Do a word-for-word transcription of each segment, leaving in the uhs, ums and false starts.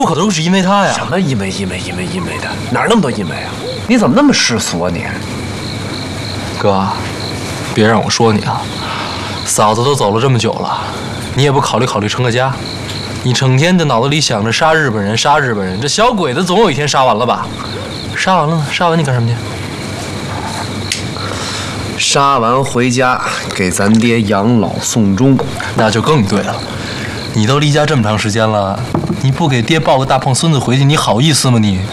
不可都是因为他呀！ 什么因为因为因为因为的？哪那么多因为啊？你怎么那么世俗啊你？ 哥，别让我说你啊！嫂子都走了这么久了，你也不考虑考虑成个家？你成天的脑子里想着杀日本人，杀日本人，这小鬼子总有一天杀完了吧？杀完了呢？杀完你干什么去？ 杀完回家给咱爹养老送终， 那就更对了。你都离家这么长时间了，你不给爹抱个大胖孙子回去，你好意思吗你？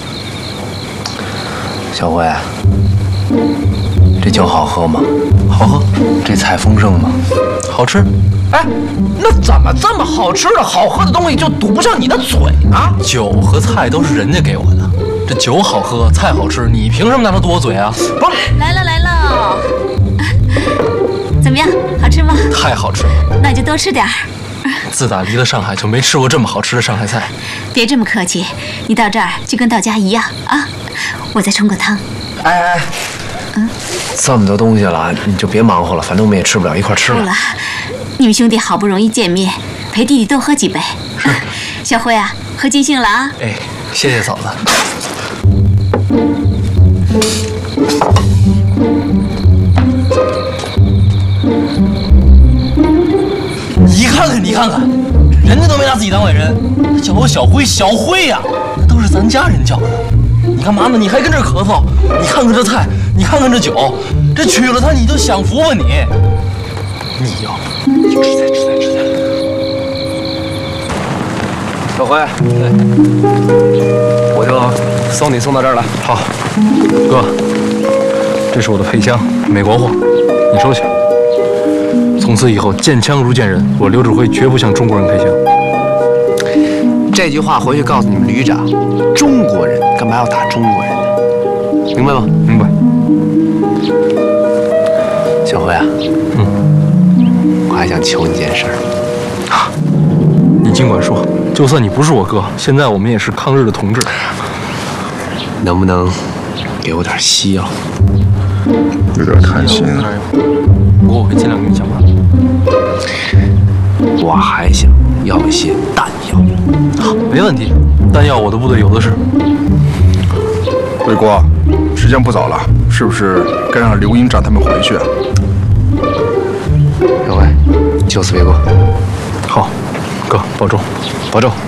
小辉，这酒好喝吗？ 好喝。 这菜丰盛吗？ 好吃。 哎，那怎么这么好吃的好喝的东西就堵不上你的嘴呢？ 酒和菜都是人家给我的，这酒好喝，菜好吃，你凭什么拿它堵我嘴啊？ 不是， 来了来了，怎么样，好吃吗？ 太好吃了， 那就多吃点儿。 自打离了上海，就没吃过这么好吃的上海菜。 别这么客气，你到这儿就跟到家一样啊。我再冲个汤。 哎哎，嗯，这么多东西了，你就别忙活了，反正我们也吃不了，一块吃了。 不了，你们兄弟好不容易见面，陪弟弟多喝几杯。小辉啊，喝尽兴了啊。 哎，谢谢嫂子。你看看，你看看，人家都没拿自己当外人，他叫我小辉，小辉呀、啊，那都是咱家人叫的。你干嘛呢？你还跟这儿咳嗽？你看看这菜，你看看这酒，这娶了她你就享福吧你？你要你就吃菜吃菜吃菜。 小辉，对，我就送你送到这儿了。 好，哥，这是我的配枪，美国货，你收起。从此以后，见枪如见人。我刘志辉绝不向中国人开枪。 这句话回去告诉你们旅长，中国人干嘛要打中国人呢？明白吗？ 明白。 小辉啊， 嗯， 我还想求你件事儿。 你尽管说，就算你不是我哥，现在我们也是抗日的同志。 能不能给我点西药？ 有点贪心啊。 不过我会尽量跟你想办法。 我还想要一些弹药。 好，没问题，弹药我的部队有的是。 卫国，时间不早了，是不是该让刘营长他们回去啊？ 小辉，就此别过。 好，哥，保重， 保重。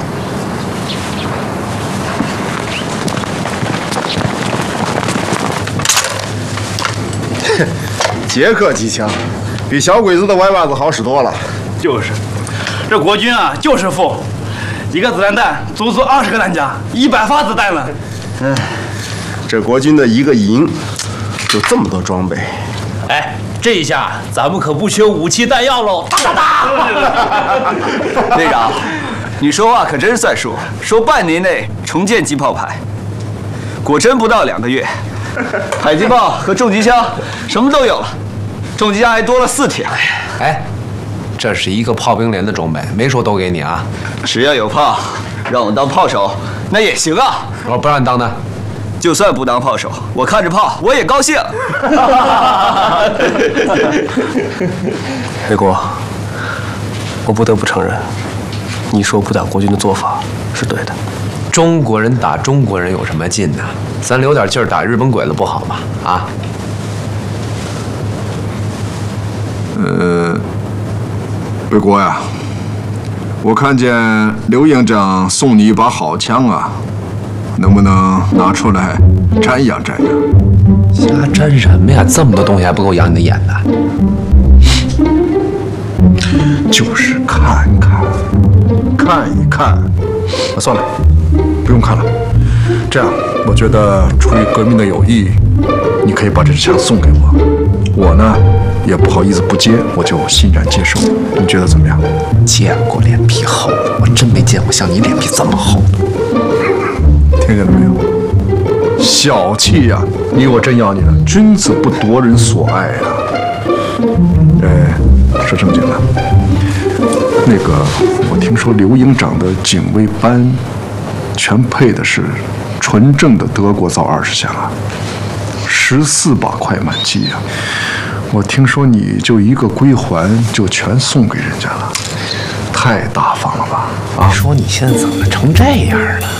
捷克机枪比小鬼子的歪把子好使多了。 就是，这国军啊就是富，一个子弹弹足足二十个弹夹，一百发子弹了。 嗯，这国军的一个营就这么多装备。 哎，这一下咱们可不缺武器弹药喽！哒哒哒！ 队长，你说话可真算数，说半年内重建机炮排，果真不到两个月，迫击炮和重机枪什么都有了，重机枪还多了四挺。 哎，这是一个炮兵连的装备，没说都给你啊。 只要有炮，让我当炮手那也行啊。 我不让你当的。 就算不当炮手，我看着炮我也高兴。 卫国，我不得不承认，你说不打国军的做法是对的。 中国人打中国人有什么劲呢？咱留点劲儿打日本鬼子不好吗？啊？ 呃，卫国呀，我看见刘营长送你一把好枪啊。能不能拿出来瞻仰瞻仰？ 瞎沾什么呀？这么多东西还不够养你的眼呢？ 就是看看，看一看。啊，算了，不用看了。这样，我觉得出于革命的友谊，你可以把这支枪送给我。我呢，也不好意思不接，我就欣然接受。你觉得怎么样？ 见过脸皮厚的，我真没见过像你脸皮这么厚的。 听见了没有？小气呀、啊！你我真要你了，君子不夺人所爱呀、啊。哎，说正经的，那个我听说刘营长的警卫班，全配的是纯正的德国造二十响啊，十四把快满机呀、啊。我听说你就一个归还就全送给人家了，太大方了吧？啊？ 说你现在怎么成这样了？